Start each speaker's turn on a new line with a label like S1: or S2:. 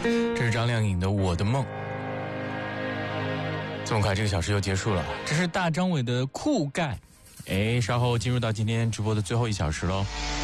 S1: 这是张靓颖的《我的梦》。这么快，这个小时又结束了。这是大张伟的《酷盖》。稍后进入到今天直播的最后1小时喽。